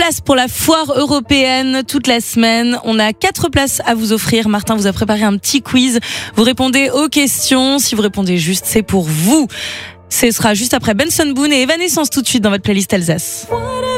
places pour la foire européenne toute la semaine. On a 4 places à vous offrir. Martin vous a préparé un petit quiz. Vous répondez aux questions. Si vous répondez juste, c'est pour vous. Ce sera juste après Benson Boone et Evanescence tout de suite dans votre playlist Alsace.